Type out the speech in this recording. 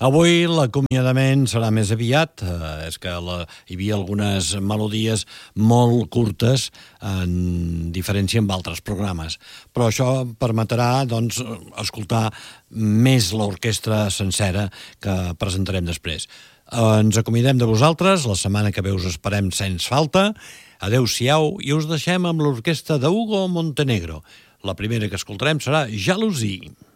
Avui l'acomiadament serà més aviat, és que hi havia algunes melodies molt curtes en diferència amb altres programes, però això permetrà doncs, escoltar més l'orquestra sencera que presentarem després. Ens acomiadem de vosaltres, la setmana que ve us esperem sens falta. Adeu-siau i us deixem amb l'orquestra d'Hugo Montenegro. La primera que escoltarem serà Jalousie.